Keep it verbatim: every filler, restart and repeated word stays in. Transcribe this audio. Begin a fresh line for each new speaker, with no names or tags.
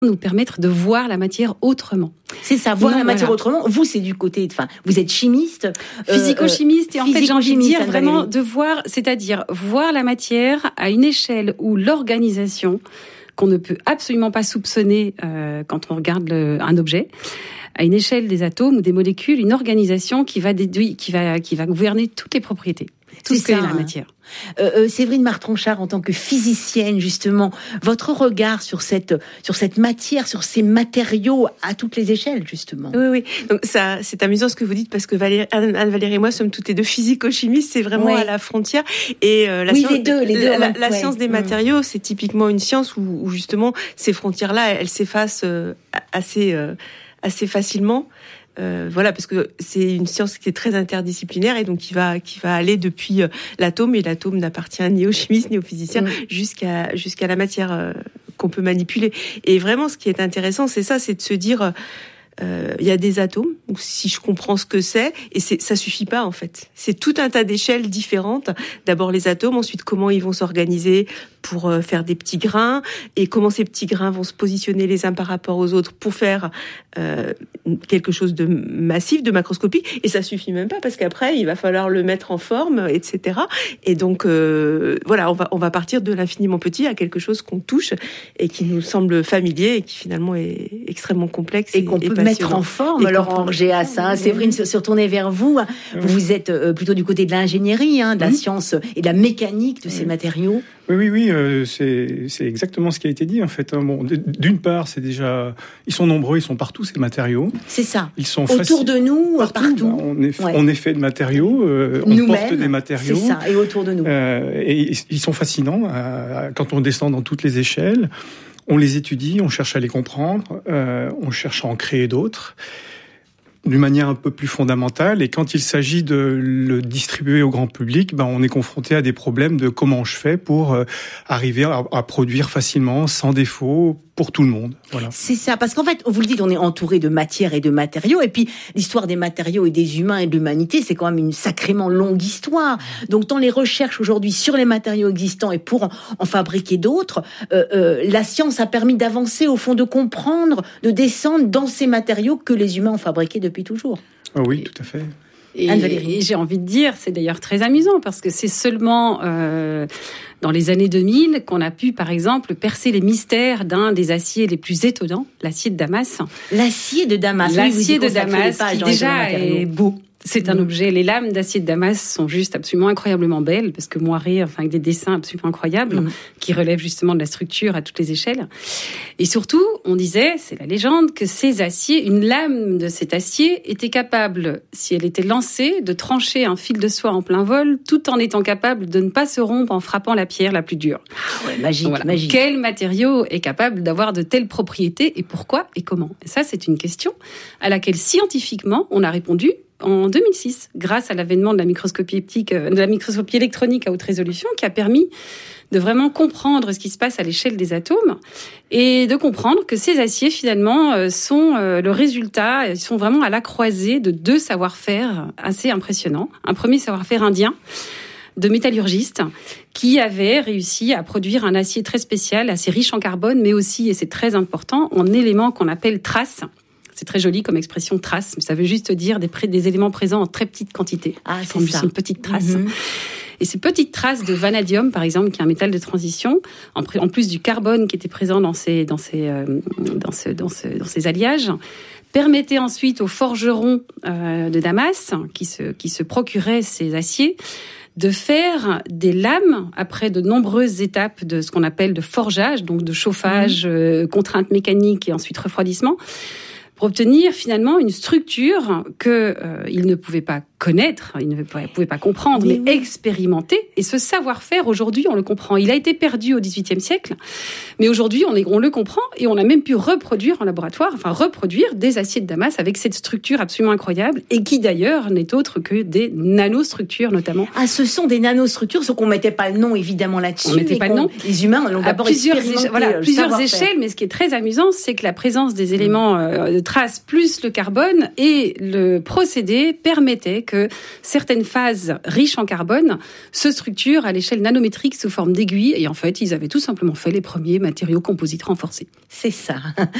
nous permettre de voir la matière autrement.
C'est ça, voir
non,
la matière
voilà.
autrement. Vous, c'est du côté, enfin, vous êtes chimiste,
euh, physico-chimiste, et en fait, j'ai envie de dire vraiment
Valérie.
de voir, c'est-à-dire voir la matière à une échelle où l'organisation, qu'on ne peut absolument pas soupçonner euh, quand on regarde le, un objet, à une échelle des atomes ou des molécules, une organisation qui va déduire, qui va, qui va gouverner toutes les propriétés, tout ce qu'est la matière.
Euh, euh, Séverine Martronchard, en tant que physicienne, justement, votre regard sur cette sur cette matière, sur ces matériaux à toutes les échelles, justement.
Oui, oui. Donc ça, c'est amusant ce que vous dites parce que Valérie, Anne-Valérie et moi sommes toutes les deux physico-chimistes. C'est vraiment
ouais.
à la frontière. Et euh, la
oui,
science,
les deux, les deux.
La, la,
ouais.
la science des matériaux, c'est typiquement une science où, où justement ces frontières-là, elles s'effacent euh, assez euh, assez facilement. Euh, voilà, parce que c'est une science qui est très interdisciplinaire et donc qui va qui va aller depuis euh, l'atome, et l'atome n'appartient ni aux chimistes ni aux physiciens, mmh. jusqu'à jusqu'à la matière euh, qu'on peut manipuler. Et vraiment, ce qui est intéressant, c'est ça, c'est de se dire il euh, y a des atomes, donc si je comprends ce que c'est, et c'est, ça suffit pas en fait. C'est tout un tas d'échelles différentes. D'abord les atomes, ensuite comment ils vont s'organiser pour euh, faire des petits grains, et comment ces petits grains vont se positionner les uns par rapport aux autres pour faire euh, quelque chose de massif, de macroscopique. Et ça suffit même pas, parce qu'après il va falloir le mettre en forme, et cetera. Et donc euh, voilà, on va on va partir de l'infiniment petit à quelque chose qu'on touche et qui nous semble familier et qui finalement est extrêmement complexe
et,
et
qu'on
et
peut mettre en forme. Laurent Orgeas, hein, Séverine, se retourner vers vous. Oui. Vous êtes euh, plutôt du côté de l'ingénierie, hein, de la oui. science et de la mécanique de oui. ces matériaux.
Oui, oui, oui, euh, c'est, c'est exactement ce qui a été dit en fait. Bon, d'une part, c'est déjà, ils sont nombreux, ils sont partout ces matériaux.
C'est ça.
Ils sont
autour
faciles,
de nous, partout. partout.
Bah, on est,
ouais.
on est fait de matériaux, euh, on porte des matériaux.
C'est ça, et autour de nous.
Euh, et ils sont fascinants euh, quand on descend dans toutes les échelles. On les étudie, on cherche à les comprendre, euh, on cherche à en créer d'autres d'une manière un peu plus fondamentale. Et quand il s'agit de le distribuer au grand public, ben on est confronté à des problèmes de comment je fais pour euh, arriver à, à produire facilement, sans défaut, pour tout le monde. Voilà.
C'est ça, parce qu'en fait, vous le dites, on est entouré de matière et de matériaux, et puis l'histoire des matériaux et des humains et de l'humanité, c'est quand même une sacrément longue histoire. Donc, dans les recherches aujourd'hui sur les matériaux existants et pour en, en fabriquer d'autres, euh, euh, la science a permis d'avancer, au fond, de comprendre, de descendre dans ces matériaux que les humains ont fabriqués depuis toujours.
Oh oui, tout à fait.
Et, et j'ai envie de dire, c'est d'ailleurs très amusant, parce que c'est seulement euh, dans les années deux mille qu'on a pu, par exemple, percer les mystères d'un des aciers les plus étonnants, l'acier de Damas.
L'acier de Damas.
L'acier oui, de Damas, qui déjà est beau. C'est un mmh. objet. Les lames d'acier de Damas sont juste absolument incroyablement belles, parce que moirées, enfin, avec des dessins absolument incroyables, mmh. qui relèvent justement de la structure à toutes les échelles. Et surtout, on disait, c'est la légende, que ces aciers, une lame de cet acier était capable, si elle était lancée, de trancher un fil de soie en plein vol, tout en étant capable de ne pas se rompre en frappant la pierre la plus dure.
Ah ouais, magique, voilà. magique.
Quel matériau est capable d'avoir de telles propriétés, et pourquoi et comment? Et ça, c'est une question à laquelle scientifiquement, on a répondu en deux mille six, grâce à l'avènement de la microscopie optique, de la microscopie électronique à haute résolution, qui a permis de vraiment comprendre ce qui se passe à l'échelle des atomes et de comprendre que ces aciers, finalement, sont le résultat, ils sont vraiment à la croisée de deux savoir-faire assez impressionnants. Un premier savoir-faire indien, de métallurgistes, qui avaient réussi à produire un acier très spécial, assez riche en carbone, mais aussi, et c'est très important, en éléments qu'on appelle traces. C'est très joli comme expression trace, mais ça veut juste dire des, pré- des éléments présents en très petite quantité.
Ah, c'est
comme
ça.
Juste une petite trace.
Mm-hmm.
Et ces petites traces de vanadium, par exemple, qui est un métal de transition, en, pr- en plus du carbone qui était présent dans ces, dans ces, euh, dans ce, dans ce, dans ces alliages, permettaient ensuite aux forgerons euh, de Damas, qui se, qui se procuraient ces aciers, de faire des lames après de nombreuses étapes de ce qu'on appelle de forgeage, donc de chauffage, mmh. euh, contraintes mécaniques et ensuite refroidissement, pour obtenir finalement une structure que euh, il ne pouvait pas connaître, il ne pouvait pas comprendre, oui, mais oui. expérimenter. Et ce savoir-faire, aujourd'hui, on le comprend. Il a été perdu au dix-huitième siècle, mais aujourd'hui, on, est, on le comprend et on a même pu reproduire en laboratoire, enfin reproduire des aciers de Damas avec cette structure absolument incroyable et qui d'ailleurs n'est autre que des nanostructures notamment.
Ah, ce sont des nanostructures, sauf qu'on mettait pas le nom évidemment là-dessus.
On mettait pas le nom.
Les humains l'ont d'abord
plusieurs
expérimenté.
Éche- voilà, plusieurs échelles, mais ce qui est très amusant, c'est que la présence des éléments euh, traces plus le carbone, et le procédé permettait que certaines phases riches en carbone se structurent à l'échelle nanométrique sous forme d'aiguilles, et en fait, ils avaient tout simplement fait les premiers matériaux composites renforcés.
C'est ça.